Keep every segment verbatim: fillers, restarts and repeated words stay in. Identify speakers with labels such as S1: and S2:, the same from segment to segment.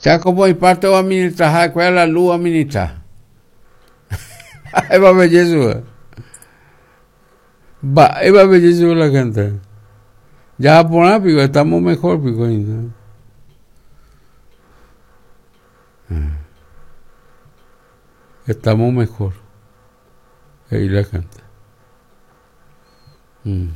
S1: Ya como hay parte de administrar, ¿cuál es la luz administrar? Va a ver eso. Va, va a ver eso la gente. Ya por ahí, pico, estamos mejor, pico. ¿No? Estamos mejor. Ahí la gente. Mm.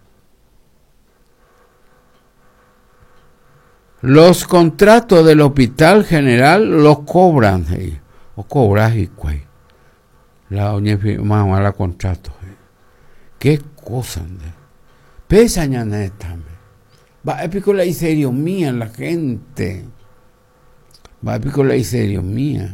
S1: Los contratos del Hospital General los cobran. Hey. O cobras y cuay. La oña más mala contrato. Hey. Qué cosa. Pesa ñana también. Va a pico la serio mía la gente. Va a pico la serio mía.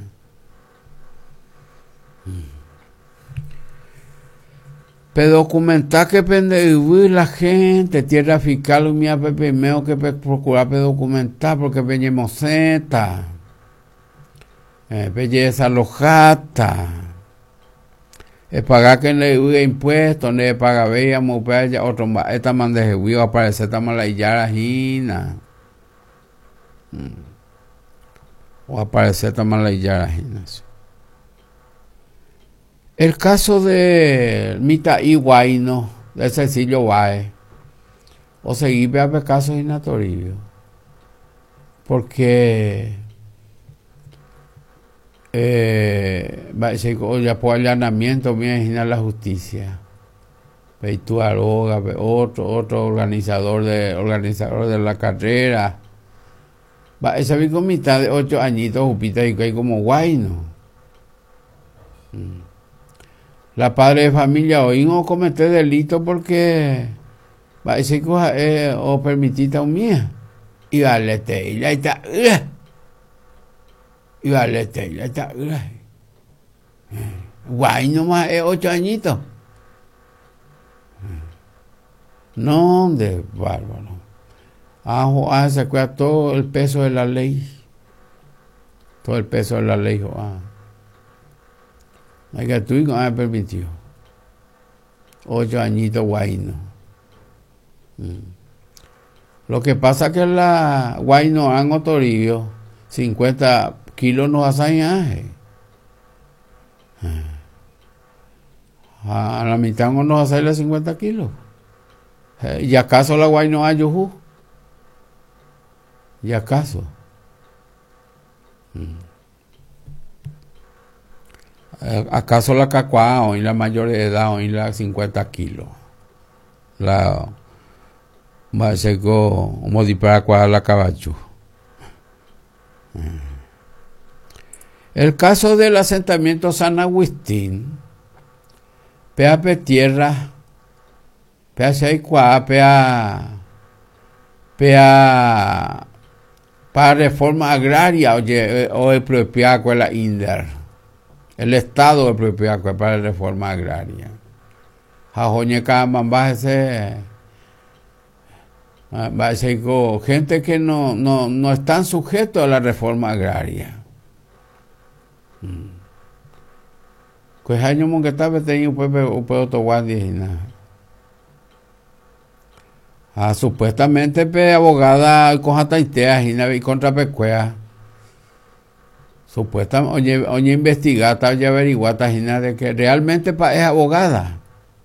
S1: Pero documentar que pende la gente, tierra fiscal, mía pepe meo que procurar pe documentar porque peñemos zeta, eh, belleza lojata, es pagar que le huye impuestos, ne paga veíamos ya otro esta man de huyo aparece esta mala y ya la jina, o aparece esta mala y ya la jina. El caso de Mita Iguaino, de Cecilio Báez, o seguir ver casos en Toribio, porque eh, ya por allanamiento viene la justicia, Peitu Aroga, otro, otro organizador de organizador de la carrera, esa vi con mitad de ocho añitos, Jupita y que hay como Guaino. Mm. La padre de familia hoy no comete delito porque va a decir que eh, o permitita un mía y vale te y la está y vale te y la está guay nomás es ocho añitos no de bárbaro ajo ah, se cuida todo el peso de la ley todo el peso de la ley ah. Hay que tú y no me permitió. Ocho añitos guayno. Mm. Lo que pasa es que la guayno han Toribio, cincuenta kilos no hace a la mitad no nos hace cincuenta kilos. ¿Y acaso la guayno hay yo? ¿Y acaso? Mm. ¿Acaso la cacuá o en la mayor de edad o en la cincuenta kilos? La va a ser como disparar a la caballo. El caso del asentamiento San Agustín, pea pe tierra, pea se hay cuá, pea, pea para reforma agraria oye, o el propia con la Inder. El Estado de propiedad para la reforma agraria. Jajoñeca va a ser va a ser gente que no, no, no están sujetos a la reforma agraria. Pues año mon que estaba teniendo un pueblo un pueblo toguandi ah supuestamente pe abogada con taitea y contra pecuea. Supuestamente, oye, oye, investigar, oye, averiguar, de que realmente es abogada.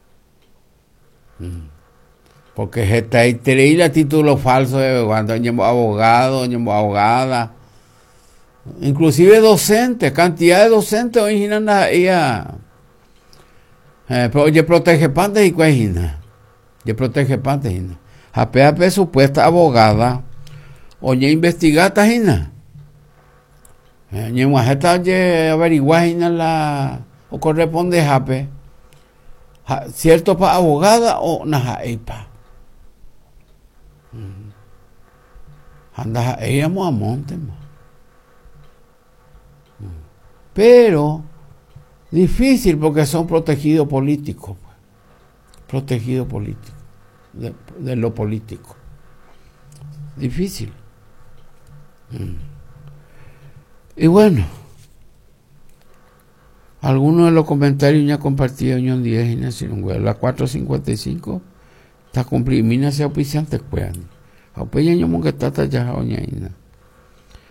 S1: Porque está ahí, la título falso de cuando oye, abogado, oye, abogada. Inclusive docente, cantidad de docentes, oye, ella. Eh, pero oye, protege pantes y cuejina. Oye, protege pantes y no. Apeape supuesta abogada, oye, investigar, tajina. Ñema esta ye averiguar la o corresponde jape cierto para abogada o naja eipa anda ella mo a monte pero difícil porque son protegidos políticos protegidos políticos de, de lo político difícil. Y bueno, algunos de los comentarios ya compartido en diez y en la cuatro cincuenta y cinco está cumplida, mina se auspiciante cuean. Aupeña yo mo que está ya oña.